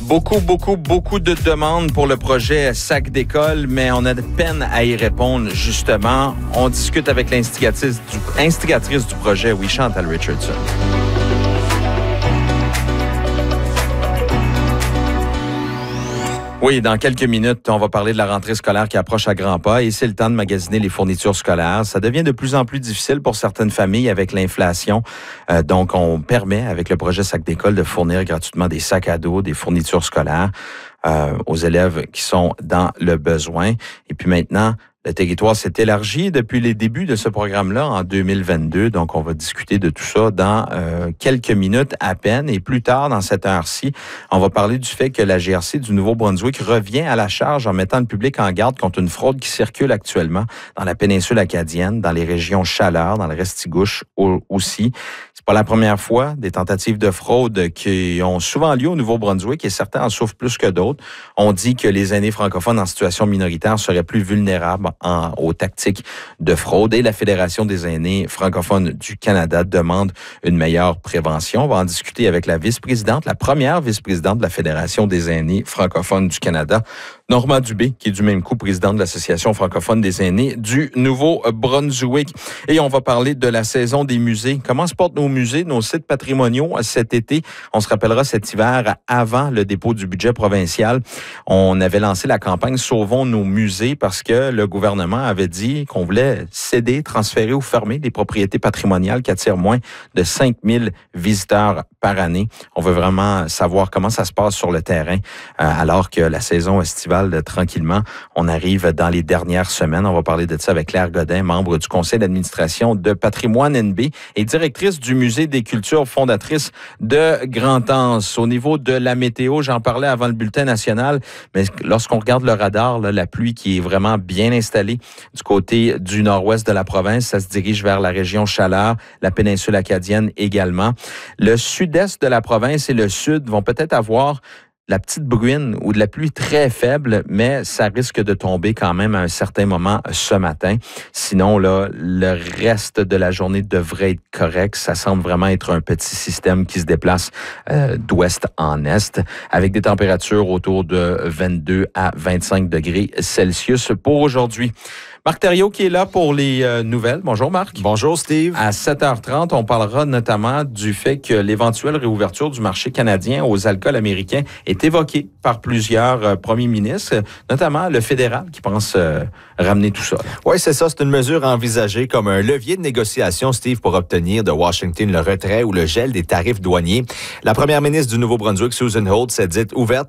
Beaucoup de demandes pour le projet Sac d'école, mais on a de peine à y répondre, justement. On discute avec l'instigatrice du projet, oui, Chantal Richardson. Oui, dans quelques minutes, on va parler de la rentrée scolaire qui approche à grands pas et c'est le temps de magasiner les fournitures scolaires. Ça devient de plus en plus difficile pour certaines familles avec l'inflation. Donc, on permet, avec le projet Sac d'école, de fournir gratuitement des sacs à dos, des fournitures scolaires aux élèves qui sont dans le besoin. Et puis maintenant, le territoire s'est élargi depuis les débuts de ce programme-là en 2022. Donc, on va discuter de tout ça dans quelques minutes à peine. Et plus tard, dans cette heure-ci, on va parler du fait que la GRC du Nouveau-Brunswick revient à la charge en mettant le public en garde contre une fraude qui circule actuellement dans la péninsule acadienne, dans les régions Chaleur, dans le Restigouche aussi. C'est pas la première fois des tentatives de fraude qui ont souvent lieu au Nouveau-Brunswick et certains en souffrent plus que d'autres. On dit que les aînés francophones en situation minoritaire seraient plus vulnérables aux tactiques de fraude et la Fédération des aînés francophones du Canada demande une meilleure prévention. On va en discuter avec la vice-présidente, la première vice-présidente de la Fédération des aînés francophones du Canada, Normand Dubé, qui est du même coup président de l'Association francophone des aînés du Nouveau-Brunswick. Et on va parler de la saison des musées. Comment se portent nos musées, nos sites patrimoniaux cet été? On se rappellera cet hiver, avant le dépôt du budget provincial, on avait lancé la campagne Sauvons nos musées parce que le gouvernement avait dit qu'on voulait céder, transférer ou fermer des propriétés patrimoniales qui attirent moins de 5000 visiteurs par année. On veut vraiment savoir comment ça se passe sur le terrain alors que la saison estivale, tranquillement, on arrive dans les dernières semaines. On va parler de ça avec Claire Godin, membre du conseil d'administration de Patrimoine NB et directrice du Musée des cultures, fondatrice de Grand-Anse. Au niveau de la météo, j'en parlais avant le bulletin national, mais lorsqu'on regarde le radar, là, la pluie qui est vraiment bien installée du côté du nord-ouest de la province, ça se dirige vers la région Chaleur, la péninsule acadienne également. Le sud-est de la province et le sud vont peut-être avoir la petite bruine ou de la pluie très faible, mais ça risque de tomber quand même à un certain moment ce matin. Sinon, là, le reste de la journée devrait être correct. Ça semble vraiment être un petit système qui se déplace d'ouest en est, avec des températures autour de 22 à 25 degrés Celsius pour aujourd'hui. Marc Thériault qui est là pour les nouvelles. Bonjour Marc. Bonjour Steve. À 7h30, on parlera notamment du fait que l'éventuelle réouverture du marché canadien aux alcools américains est évoquée par plusieurs premiers ministres, notamment le fédéral qui pense ramener tout ça. Oui, c'est ça. C'est une mesure envisagée comme un levier de négociation, Steve, pour obtenir de Washington le retrait ou le gel des tarifs douaniers. La première ministre du Nouveau-Brunswick, Susan Holt, s'est dite ouverte